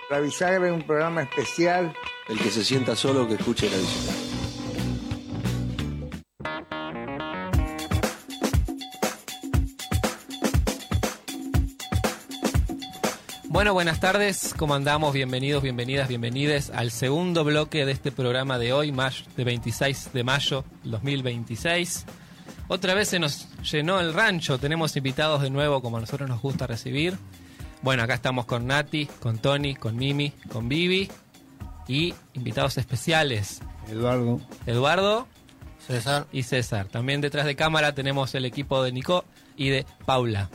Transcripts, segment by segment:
La Bisagra es un programa especial. El que se sienta solo, que escuche la bisagra. Bueno, buenas tardes, ¿cómo andamos? Bienvenidos, bienvenidas, bienvenides al segundo bloque de este programa de hoy, de 26 de mayo del 2026. Otra vez se nos llenó el rancho, tenemos invitados de nuevo como a nosotros nos gusta recibir. Bueno, acá estamos con Nati, con Tony, con Mimi, con Vivi y invitados especiales. Eduardo, César y César. También detrás de cámara tenemos el equipo de Nico y de Paula.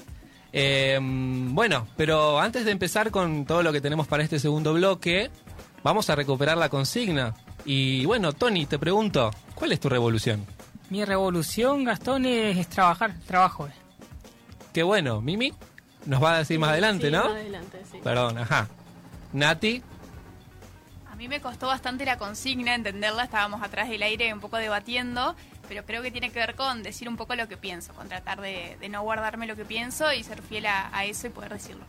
Bueno, pero antes de empezar con todo lo que tenemos para este segundo bloque, vamos a recuperar la consigna. Y bueno, Tony, te pregunto, ¿cuál es tu revolución? Mi revolución, Gastón, es trabajo. Qué bueno, Mimi nos va a decir más adelante, ¿no? Más adelante, sí. Perdón, ajá. Nati. A mí me costó bastante la consigna, entenderla, estábamos atrás del aire un poco debatiendo, pero creo que tiene que ver con decir un poco lo que pienso, con tratar de no guardarme lo que pienso y ser fiel a eso y poder decirlo.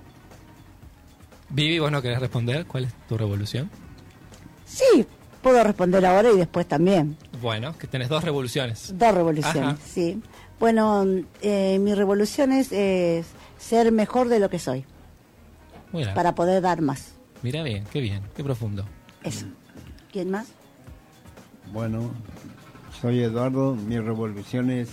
Vivi, ¿vos no querés responder? ¿Cuál es tu revolución? Sí, puedo responder ahora y después también. Bueno, que tenés dos revoluciones. Dos revoluciones, Ajá. sí. Bueno, mi revolución es ser mejor de lo que soy, Mira, para poder dar más. mira bien, qué profundo. Eso. ¿Quién más? Bueno, soy Eduardo, mi revolución es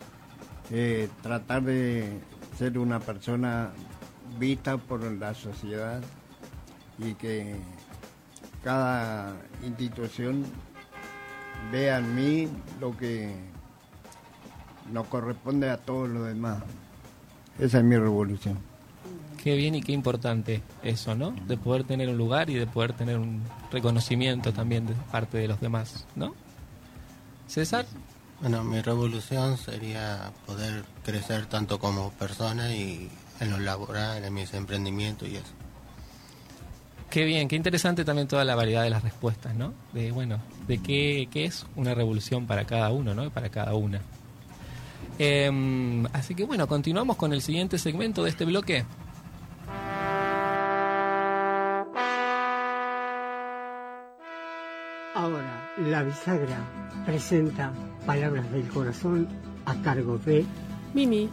tratar de ser una persona vista por la sociedad y que cada institución vea en mí lo que nos corresponde a todos los demás. Esa es mi revolución. Qué bien y qué importante eso, ¿no? De poder tener un lugar y de poder tener un reconocimiento también de parte de los demás, ¿no? César. Bueno, mi revolución sería poder crecer tanto como persona y en lo laboral, en mis emprendimientos y eso. Qué bien, qué interesante también toda la variedad de las respuestas, ¿no? De, bueno, de qué es una revolución para cada uno, ¿no? Y para cada una. Así que bueno, continuamos con el siguiente segmento de este bloque. Ahora, la bisagra presenta Palabras del Corazón a cargo de Mimi.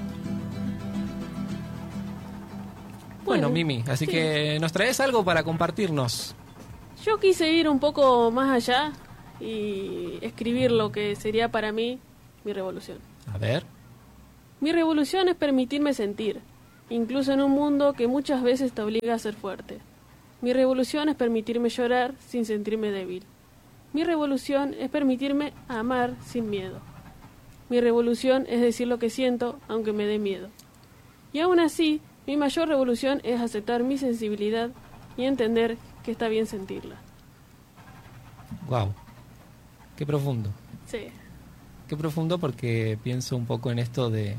Bueno, Bueno, Mimi, así sí. que nos traes algo para compartirnos. Yo quise ir un poco más allá y escribir lo que sería para mí mi revolución. A ver. Mi revolución es permitirme sentir, incluso en un mundo que muchas veces te obliga a ser fuerte. Mi revolución es permitirme llorar sin sentirme débil. Mi revolución es permitirme amar sin miedo. Mi revolución es decir lo que siento, aunque me dé miedo. Y aún así, mi mayor revolución es aceptar mi sensibilidad y entender que está bien sentirla. Wow. Qué profundo. Sí. Qué profundo, porque pienso un poco en esto de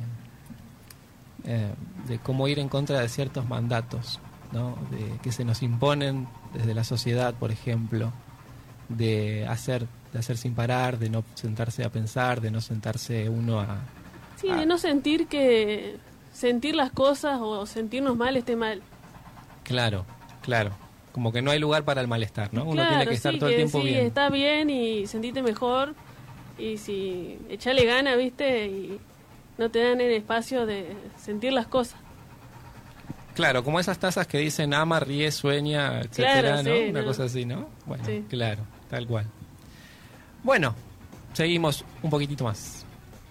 cómo ir en contra de ciertos mandatos, ¿no? De que se nos imponen desde la sociedad, por ejemplo, de hacer sin parar, de no sentarse a pensar, de no sentarse uno a... Sí, de no sentir que sentir las cosas o sentirnos mal esté mal. Claro, claro. Como que no hay lugar para el malestar, ¿no? Uno Claro, tiene que estar sí, todo el tiempo sí, bien. está bien y sentirte mejor y si echale gana, ¿viste? Y no te dan el espacio de sentir las cosas. Claro, como esas tazas que dicen ama, ríe, sueña, etcétera, Claro, ¿no? sí, Una no. cosa así, ¿no? Bueno, Sí. claro, tal cual. Bueno, seguimos un poquitito más.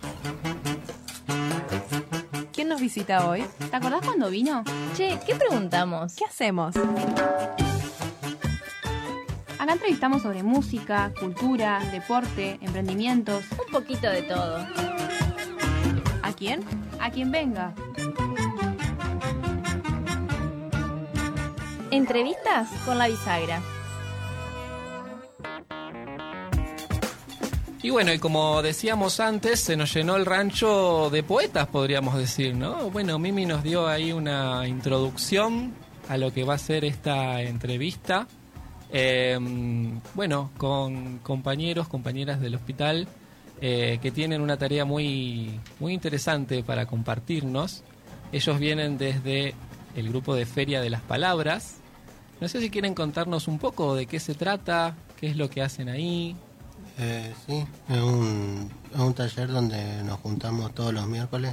¿Quién nos visita hoy? ¿Te acordás cuando vino? Che, ¿qué preguntamos? ¿Qué hacemos? Acá entrevistamos sobre música, cultura, deporte, emprendimientos. Un poquito de todo. ¿A quién? A quien venga. Entrevistas con la bisagra. Y bueno, y como decíamos antes, se nos llenó el rancho de poetas, podríamos decir, ¿no? Bueno, Mimi nos dio ahí una introducción a lo que va a ser esta entrevista. Bueno, con compañeros, compañeras del hospital que tienen una tarea muy, muy interesante para compartirnos. Ellos vienen desde el grupo de Feria de las Palabras, No sé si quieren contarnos un poco de qué se trata, qué es lo que hacen ahí. Sí, es un taller donde nos juntamos todos los miércoles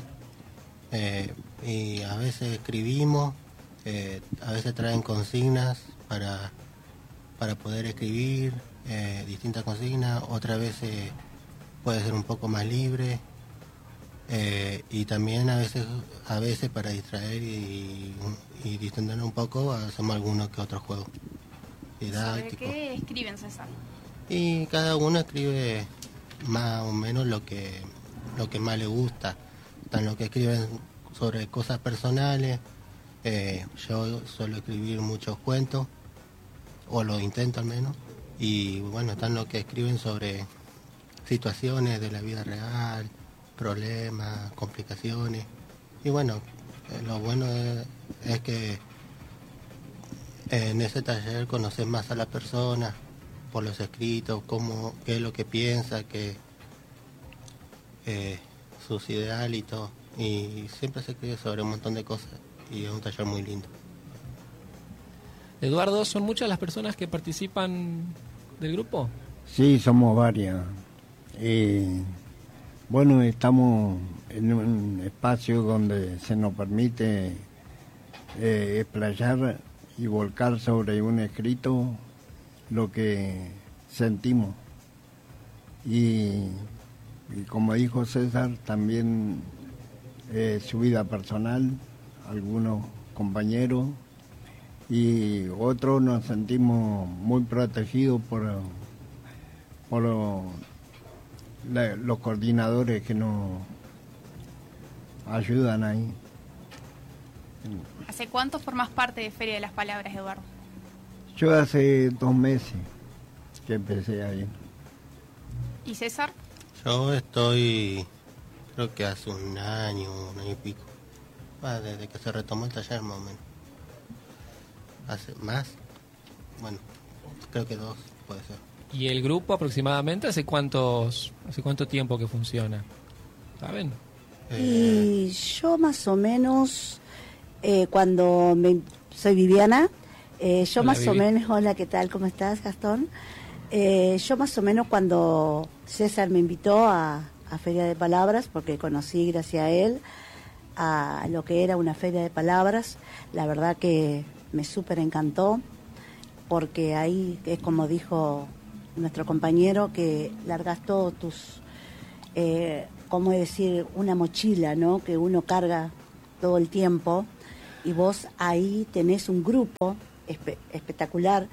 y a veces escribimos, a veces traen consignas para poder escribir distintas consignas, otras veces puede ser un poco más libre y también a veces para distraer y distendernos un poco hacemos algunos que otros juegos didácticos. ¿Sobre qué escriben, César? Y cada uno escribe más o menos lo que más le gusta. Están los que escriben sobre cosas personales. Yo suelo escribir muchos cuentos, o lo intento al menos. Y bueno, están los que escriben sobre situaciones de la vida real, problemas, complicaciones. Y bueno, lo bueno es que en ese taller conoces más a la persona por los escritos, qué es lo que piensa, sus ideales y todo. Y siempre se escribe sobre un montón de cosas y es un taller muy lindo. Eduardo, ¿son muchas las personas que participan del grupo? Sí, somos varias. Bueno, estamos en un espacio donde se nos permite explayar y volcar sobre un escrito lo que sentimos. Y como dijo César, también su vida personal, algunos compañeros, y otros nos sentimos muy protegidos por los coordinadores que nos ayudan ahí. ¿Hace cuánto formás parte de Feria de las Palabras, Eduardo? Yo hace 2 meses que empecé ahí. ¿Y César? Yo estoy, creo que hace un año y pico, desde que se retomó el taller más o menos. ¿Hace más? Bueno, creo que 2 puede ser. ¿Y el grupo aproximadamente hace cuánto tiempo que funciona? ¿Saben? Y yo más o menos, soy Viviana, yo Hola, más o Vivi. menos, hola, ¿qué tal? ¿Cómo estás, Gastón? Yo más o menos cuando César me invitó a Feria de Palabras, porque conocí gracias a él a lo que era una Feria de Palabras, la verdad que me súper encantó, porque ahí es como dijo nuestro compañero, que largas todos tus, ¿cómo decir? Una mochila, ¿no? Que uno carga todo el tiempo, y vos ahí tenés un grupo espectacular,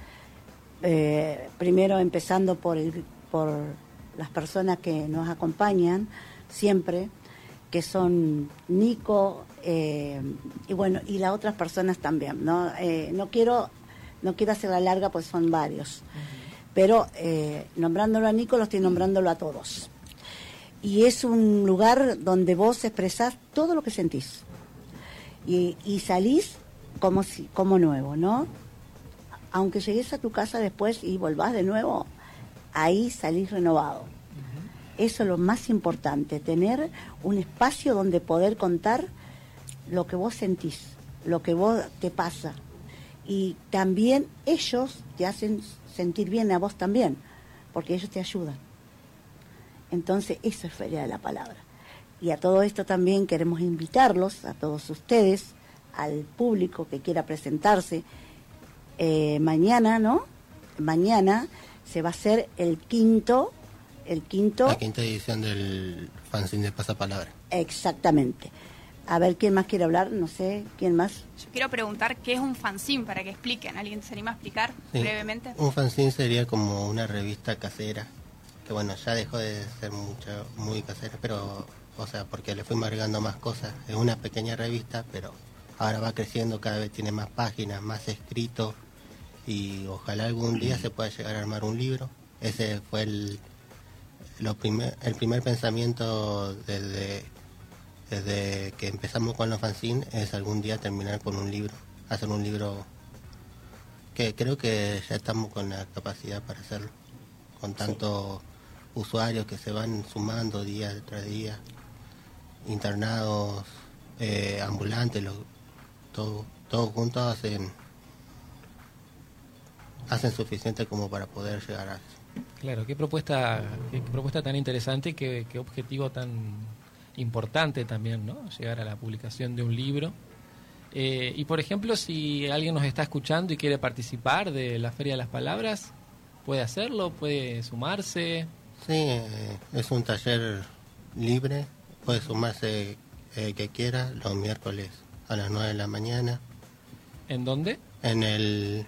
primero empezando por las personas que nos acompañan siempre, que son Nico, y bueno, y las otras personas también, ¿no? No quiero hacerla larga, pues son varios, pero nombrándolo a Nico, lo estoy nombrándolo a todos. Y es un lugar donde vos expresás todo lo que sentís, y salís como nuevo, ¿no? Aunque llegues a tu casa después y volvás de nuevo, ahí salís renovado. Eso es lo más importante, tener un espacio donde poder contar lo que vos sentís, lo que vos te pasa. Y también ellos te hacen sentir bien a vos también, porque ellos te ayudan. Entonces, eso es Feria de la Palabra. Y a todo esto también queremos invitarlos, a todos ustedes, al público que quiera presentarse. Mañana, ¿no? Mañana se va a hacer la quinta edición del fanzine de Pasapalabra. Exactamente. A ver, ¿quién más quiere hablar? No sé, ¿quién más? Yo quiero preguntar qué es un fanzine para que expliquen. ¿Alguien se anima a explicar brevemente? Un fanzine sería como una revista casera, que bueno, ya dejó de ser muy casera, pero, o sea, porque le fuimos agregando más cosas. Es una pequeña revista, pero ahora va creciendo, cada vez tiene más páginas, más escrito, y ojalá algún día se pueda llegar a armar un libro. Ese fue el primer pensamiento desde que empezamos con los fanzines, es algún día terminar con un libro, hacer un libro, que creo que ya estamos con la capacidad para hacerlo, con tantos usuarios que se van sumando día tras día, internados, ambulantes, todos juntos hacen hacen suficiente como para poder llegar a eso. Claro, qué propuesta tan interesante y qué objetivo tan importante también, ¿no? Llegar a la publicación de un libro. Y por ejemplo, si alguien nos está escuchando y quiere participar de la Feria de las Palabras, ¿puede hacerlo? ¿Puede sumarse? Sí, es un taller libre, puede sumarse que quiera, los miércoles a las 9 de la mañana. ¿En dónde? En el...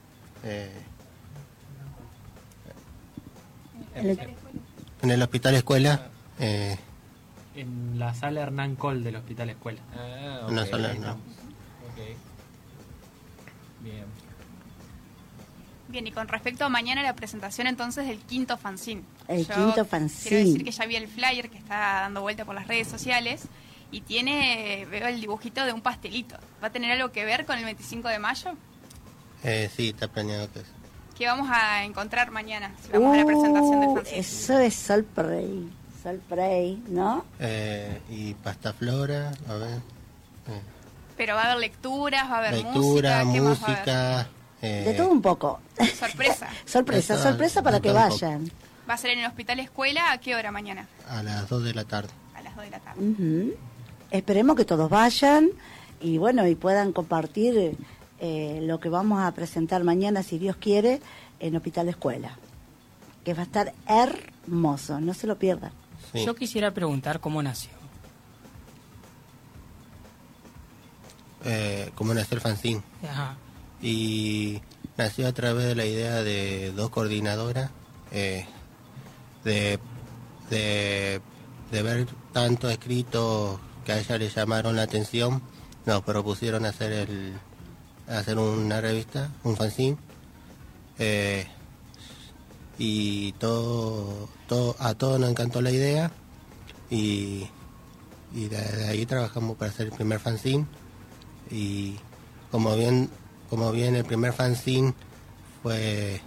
en el Hospital Escuela. En la sala Hernán Col del Hospital Escuela. Ah, En la sala Hernán. Ok. Bien. Bien, y con respecto a mañana la presentación entonces del quinto fanzine. El Yo quinto fanzine. Quiero decir que ya vi el flyer que está dando vuelta por las redes sociales y veo el dibujito de un pastelito. ¿Va a tener algo que ver con el 25 de mayo? Sí, está planeado que es. ¿Qué vamos a encontrar mañana si vamos a la presentación del fanzine? Eso es sorpresa, ¿no? Y pasta flora, a ver. Pero va a haber lecturas, va a haber Lectura, música, ¿qué más va a música. De todo un poco. haber? Sorpresa. sorpresa para que vayan. Va a ser en el Hospital Escuela, ¿a qué hora mañana? A las 2 de la tarde. A las 2 de la tarde. Ujú. Esperemos que todos vayan y bueno, y puedan compartir lo que vamos a presentar mañana, si Dios quiere, en Hospital Escuela, que va a estar hermoso, no se lo pierdan. Sí. Yo quisiera preguntar cómo nació. Como nació el fanzine. Ajá. Y nació a través de la idea de dos coordinadoras, de ver tanto escrito que a ella le llamaron la atención, nos propusieron hacer una revista, un fanzine, y a todos nos encantó la idea y de ahí trabajamos para hacer el primer fanzine. Y como bien el primer fanzine fue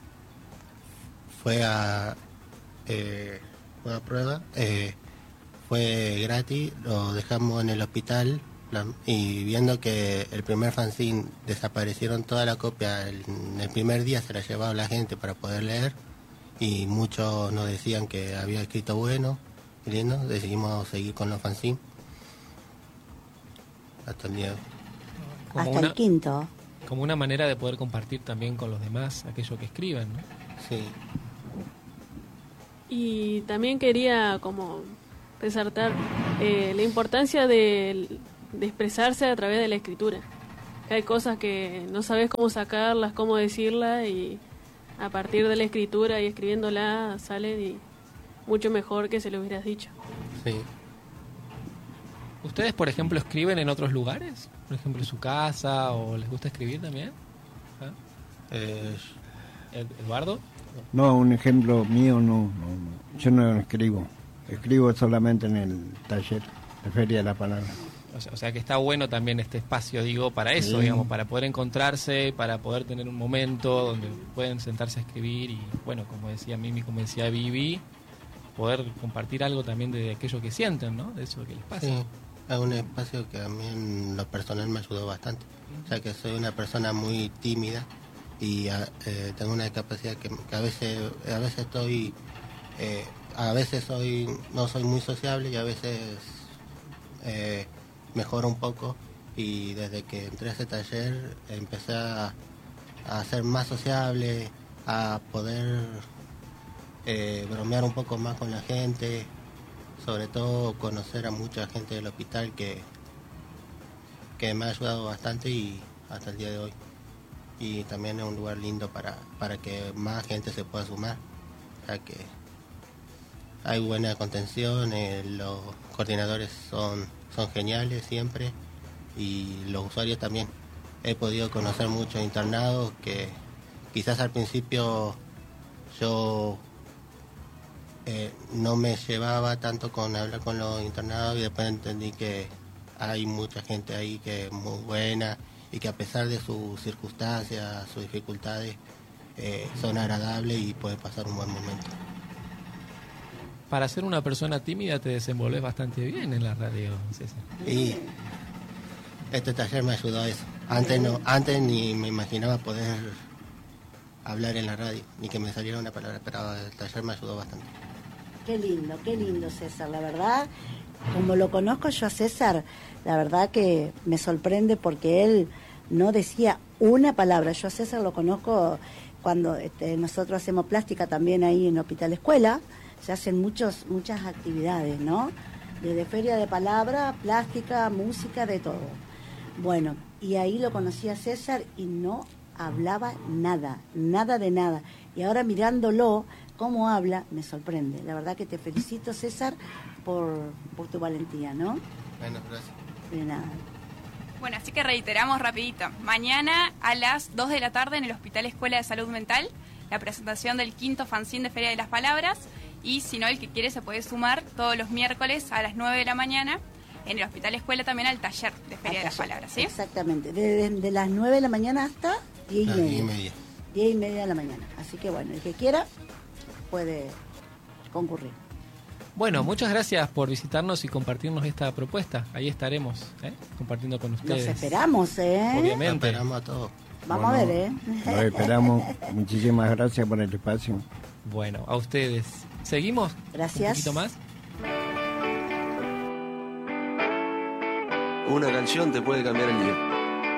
a prueba, fue gratis, lo dejamos en el hospital y viendo que el primer fanzine desaparecieron toda la copia, en el primer día se la llevaba la gente para poder leer y muchos nos decían que había escrito bueno y lindo, decidimos seguir con los fanzines hasta el día de hoy. Hasta el quinto. Como una manera de poder compartir también con los demás aquello que escriben, ¿no? Sí. Y también quería como resaltar la importancia de expresarse a través de la escritura. Que hay cosas que no sabes cómo sacarlas, cómo decirlas y a partir de la escritura y escribiéndola salen y mucho mejor que se lo hubieras dicho. Sí. ¿Ustedes, por ejemplo, escriben en otros lugares? Por ejemplo, en su casa, o les gusta escribir también. ¿Eduardo? No, un ejemplo mío no. Yo no escribo. Escribo solamente en el taller de Feria de la Palabra. O sea que está bueno también este espacio, digo, para eso, Sí. digamos, para poder encontrarse, para poder tener un momento donde pueden sentarse a escribir y, bueno, como decía Mimi, como decía Vivi, poder compartir algo también de aquello que sienten, ¿no? De eso que les pasa. Sí, es un espacio que a mí en lo personal me ayudó bastante. O sea que soy una persona muy tímida y tengo una discapacidad que a veces estoy, no soy muy sociable y a veces mejoro un poco, y desde que entré a ese taller empecé a ser más sociable, a poder bromear un poco más con la gente, sobre todo conocer a mucha gente del hospital que me ha ayudado bastante y hasta el día de hoy. Y también es un lugar lindo para que más gente se pueda sumar, ya que hay buena contención, los coordinadores son geniales siempre, y los usuarios también. He podido conocer muchos internados que quizás al principio yo no me llevaba tanto con hablar con los internados, y después entendí que hay mucha gente ahí que es muy buena y que a pesar de sus circunstancias, sus dificultades, son agradables y puede pasar un buen momento. Para ser una persona tímida te desenvolves bastante bien en la radio, César. Y este taller me ayudó a eso. Antes ni me imaginaba poder hablar en la radio, ni que me saliera una palabra, pero el taller me ayudó bastante. Qué lindo César, la verdad, como lo conozco yo a César, la verdad que me sorprende porque él no decía una palabra. Yo a César lo conozco cuando nosotros hacemos plástica también ahí en Hospital Escuela, se hacen muchas actividades, ¿no? Desde feria de palabra, plástica, música, de todo. Bueno, y ahí lo conocí a César y no hablaba nada de nada. Y ahora mirándolo, cómo habla, me sorprende. La verdad que te felicito, César, por tu valentía, ¿no? Bueno, gracias. De nada. Bueno, así que reiteramos rapidito. Mañana a las 2 de la tarde en el Hospital Escuela de Salud Mental, la presentación del 5º fanzine de Feria de las Palabras. Y si no, el que quiere se puede sumar todos los miércoles a las 9 de la mañana en el Hospital Escuela también al taller de Feria de las Palabras, ¿sí? Exactamente, de las 9 de la mañana hasta 10 y media. 10 y media de la mañana. Así que bueno, el que quiera puede concurrir. Bueno, muchas gracias por visitarnos y compartirnos esta propuesta. Ahí estaremos, compartiendo con ustedes. Los esperamos, Obviamente. Los esperamos a todos. Vamos a ver, Los esperamos. Muchísimas gracias por el espacio. Bueno, a ustedes. ¿Seguimos? Gracias. ¿Un poquito más? Una canción te puede cambiar el día.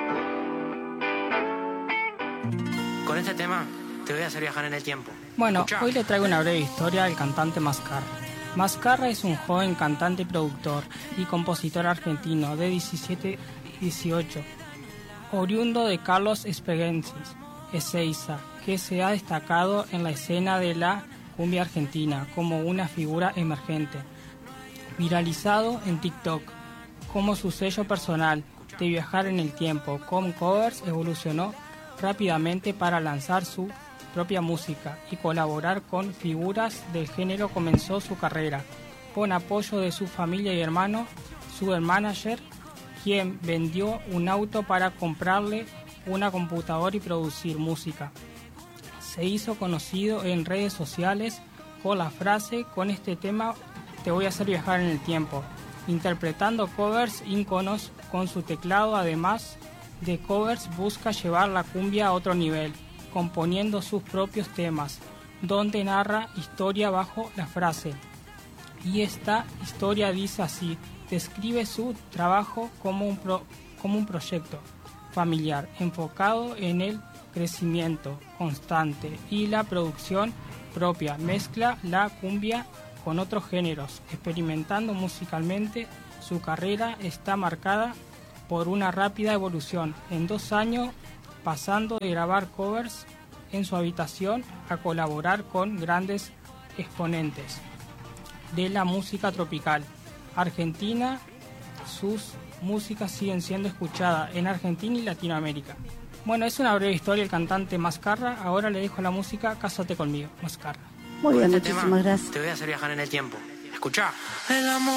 Con este tema te voy a hacer viajar en el tiempo. Bueno, Escuchá. hoy le traigo una breve historia del cantante Mascarra. Mascarra es un joven cantante, productor y compositor argentino de 17-18, oriundo de Carlos Espegensis, Ezeiza, que se ha destacado en la escena de la cumbia argentina como una figura emergente, viralizado en TikTok como su sello personal de viajar en el tiempo. Con covers evolucionó rápidamente para lanzar su propia música y colaborar con figuras del género. Comenzó su carrera con apoyo de su familia y hermano, su manager, quien vendió un auto para comprarle una computadora y producir música. Se hizo conocido en redes sociales con la frase: con este tema te voy a hacer viajar en el tiempo, interpretando covers íconos con su teclado. Además de covers, busca llevar la cumbia a otro nivel, componiendo sus propios temas, donde narra historia bajo la frase. Y esta historia dice así: describe su trabajo como un proyecto familiar, enfocado en el crecimiento constante y la producción propia. Mezcla la cumbia con otros géneros, experimentando musicalmente. Su carrera está marcada por una rápida evolución. En 2 años, pasando de grabar covers en su habitación a colaborar con grandes exponentes de la música tropical argentina. Sus músicas siguen siendo escuchadas en Argentina y Latinoamérica. Bueno, es una breve historia el cantante Mascarra. Ahora le dejo la música Cásate conmigo, Mascarra. Muy bien, Con este muchísimas tema gracias. te voy a hacer viajar en el tiempo. Escuchá. El amor